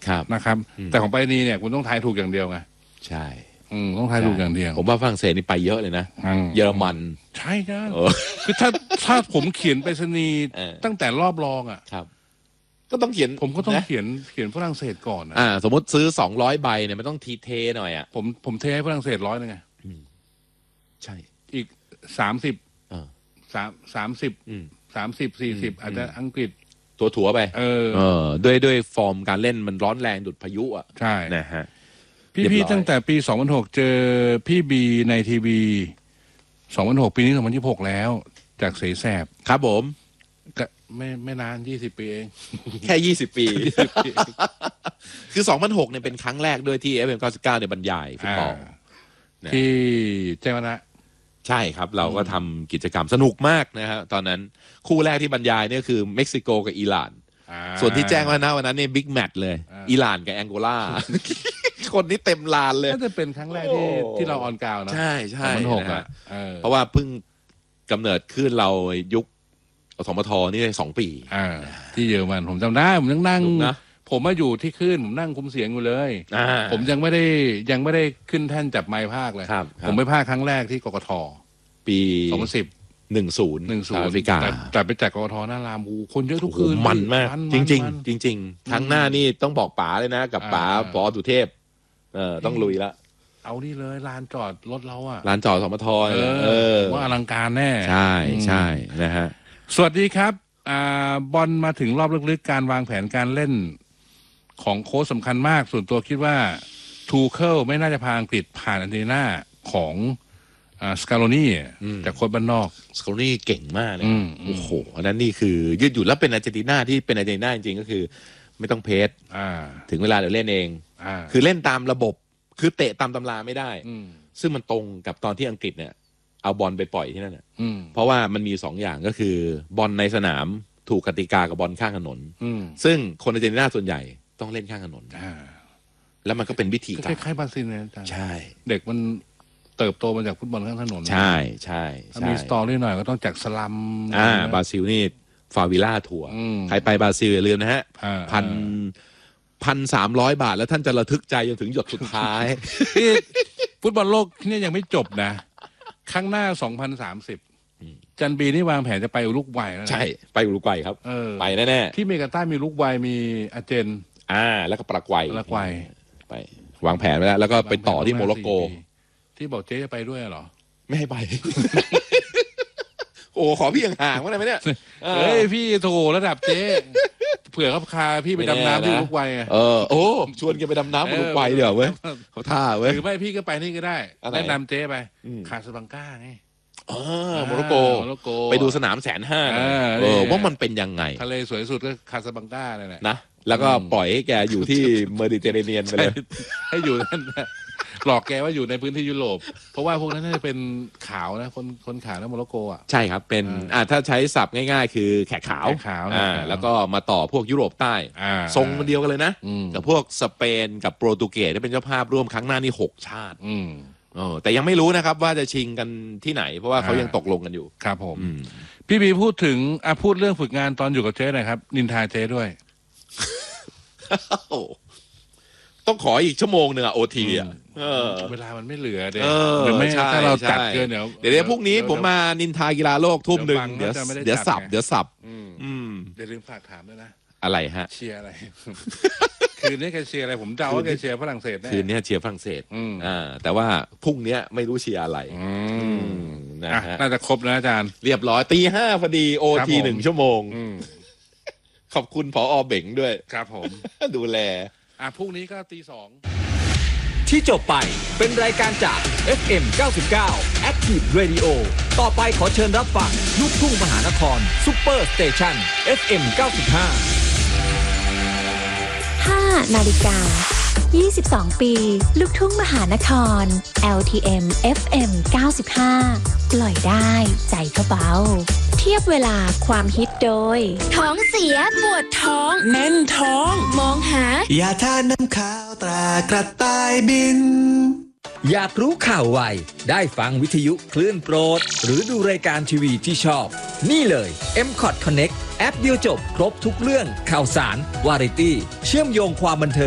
นะครับแต่ของไปรษณีย์เนี่ยคุณต้องทายถูกอย่างเดียวไงใช่ต้องทายถูกอย่างเดียวผมว่าฝรั่งเศสนี่ไปเยอะเลยนะเยอรมันใช่จ้าคือถ้าผมเขียนไปรษณีย์ตั้งแต่รอบรองครับก็ต้องเขียนผมก็ต้องเขียนฝรั่งเศสก่อนสมมติซื้อ200 ใบเนี่ยมันต้องเทหน่อยผมเทให้ฝรั่งเศส100นึงไงใช่อีก30 40อาจจะอังกฤษถั่วไปด้วยฟอร์มการเล่นมันร้อนแรงดุดพายุใช่นะฮะพี่ตั้งแต่ปี2006เจอพี่บีในทีวี2006ปีนี้2026แล้วจากเสแสบครับผมไม่นาน20 ปีเองแค่20 ปีคือ2006เนี่ยเป็นครั้งแรกด้วยที่ FM 99เนี่ยบรรยายฟุตบอลที่แจ้งวัฒนะใช่ครับเราก็ทำกิจกรรมสนุกมากนะฮะตอนนั้นคู่แรกที่บรรยายเนี่ยคือเม็กซิโกกับอิหร่านส่วนที่แจ้งวัฒนะวันนั้นเนี่ยบิ๊กแมตช์เลยอิหร่านกับแองโกลาคนนี้เต็มลานเลยน่าจะเป็นครั้งแรกที่เราออนกราวนะใช่ 2006 เพราะว่าเพิ่งกำเนิดขึ้นเรายุคอสมทนี่ได้2 ปีที่เยอรมันผมจำได้ผมนั่งผมมาอยู่ที่ขึ้นผมนั่งคุมเสียงอยู่เลยผมยังไม่ได้ขึ้นแท่นจับไมค์ภาคเลยผมไปภาคครั้งแรกที่กกทปี 2010 10แอฟริกาแต่ไปจากกกทหน้ารามคนเยอะทุกคืนมันมากจริงครั้งหน้านี่ต้องบอกป๋าเลยนะกับป๋าปอสุเทพต้องลุยละเอานี่เลยลานจอดรถเราลานจอดสมทว่าอลังการแน่ใช่นะฮะสวัสดีครับบอลมาถึงรอบลึกๆการวางแผนการเล่นของโค้ชสำคัญมากส่วนตัวคิดว่าทูเคิลไม่น่าจะพาอังกฤษผ่านอาร์เจนตินาของสกาโลนี่จากโค้ชบ้านนอกสกาโลนี่เก่งมากเลยโอ้โหอันนั้นนี่คือยืดหยุ่นแล้วเป็นอาร์เจนตินาที่เป็นอาร์เจนตินาจริงๆก็คือไม่ต้องเพสถึงเวลาเดี๋ยวเล่นเองคือเล่นตามระบบคือเตะตามตำราไม่ได้ซึ่งมันตรงกับตอนที่อังกฤษเนี่ยเอาบอลไปปล่อยที่นั่นเพราะว่ามันมี2 อย่างก็คือบอลในสนามถูกกติกากับบอลข้างถนนซึ่งคนอาร์เจนตินาส่วนใหญ่ต้องเล่นข้างถนนแล้วมันก็เป็นวิธีการคล้ายๆบราซิลเลยอาจารย์ใช่เด็กมันเติบโตมาจากฟุตบอลข้างถนนใช่มีสตอรี่หน่อยก็ต้องจากสลัมบราซิลนี่ฟาวิล่าทัวร์ใครไปบราซิลอย่าลืมนะฮะ1,300 บาทแล้วท่านจะระทึกใจจนถึงหยดสุดท้ายฟุตบอลโลกนี่ยังไม่จบนะครั้งหน้า2030จันบีนี่วางแผนจะไปอุรุกวัยแล้วใช่ไปอุรุกวัยครับไปแน่ๆที่เมกาต้ามีอุรุกวัยมีอาร์เจนแล้วก็ปารากวัยไปวางแผนไว้แล้วก็ไปต่อที่โมร็อกโกที่บอกเจ๊จะไปด้วยเหรอไม่ให้ไปโอ้ขอพี่ห่างๆว่าไงไหมเนี่ยเฮ้ยพี่โถระดับเจ๊เผื่อเขาพาพี่ไปดำน้ำที่อุรุกวัยโอ้ชวนแกไปดำน้ำอุรุกวัยเดี๋ยวเว้ยเขาท่าเว้ยหรือไม่พี่ก็ไปนี่ก็ได้แนะนำเจ๊ไปคาสบังกาไงโมร็อกโกไปดูสนาม150,000ว่ามันเป็นยังไงทะเลสวยสุดก็คาสบังกาเลยนะแล้วก็ปล่อยให้แกอยู่ที่เมดิเตอร์เรเนียนไปเลยให้อยู่นั่นหลอกแกว่าอยู่ในพื้นที่ยุโรปเพราะว่าพวกนั้นน่าจะเป็นขาวนะคนขาวในโมร็อกโกใช่ครับเป็นถ้าใช้ศัพท์ง่ายๆคือแขกขาวแล้วก็มาต่อพวกยุโรปใต้ทรงมันเดียวกันเลยนะกับพวกสเปนกับโปรตุเกสที่เป็นเจ้าภาพร่วมครั้งหน้านี่6 ชาติแต่ยังไม่รู้นะครับว่าจะชิงกันที่ไหนเพราะว่าเขายังตกลงกันอยู่ครับผมพี่บีพูดถึงพูดเรื่องฝึกงานตอนอยู่กับเจ๊หน่อยครับนินทาเจ๊ด้วยต้องขออีกชั่วโมงนึงOT เวลามันไม่เหลือเดี๋ยวถ้าเราจัดเกินเดี๋ยวพรุ่งนี้ผมมานินทากีฬาโลกทุ่มหนึ่งเดี๋ยวสับเดี๋ยวลืมฝากถามด้วยนะอะไรฮะเชียร์อะไรคืนนี้แกเชียร์อะไรผมเดาว่าแกเชียร์ฝรั่งเศสแน่คืนนี้เชียร์ฝรั่งเศสแต่ว่าพรุ่งนี้ไม่รู้เชียร์อะไรนะฮะน่าจะครบนะอาจารย์เรียบร้อยตี 5พอดีOT 1 ชั่วโมงขอบคุณผอ.เบ่งด้วยครับผมดูแลพรุ่งนี้ก็ตี 2 ที่จบไปเป็นรายการจาก FM 99 Active Radio ต่อไปขอเชิญรับฟังลูกทุ่งมหานครซุปเปอร์สเตชัน FM 95 5 นาฬิกา 22 ปีลูกทุ่งมหานคร LTM FM 95 ปล่อยได้ใจก็เบาเทียบเวลาความฮิตโดยท้องเสียปวดท้องแน่นท้องมองหายาทาน้ำขาวตรากระต่ายบินอยากรู้ข่าวไวได้ฟังวิทยุคลื่นโปรดหรือดูรายการทีวีที่ชอบนี่เลย MCOT Connect แอปเดียวจบครบทุกเรื่องข่าวสารวาไรตี้เชื่อมโยงความบันเทิง